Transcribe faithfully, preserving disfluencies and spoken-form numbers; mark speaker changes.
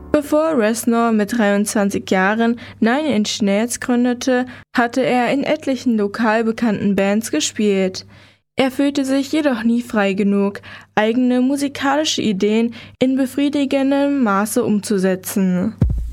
Speaker 1: Bevor Reznor mit dreiundzwanzig Jahren Nine Inch Nails gründete, hatte er in etlichen lokal bekannten Bands gespielt. Er fühlte sich jedoch nie frei genug, eigene musikalische Ideen in befriedigendem Maße umzusetzen.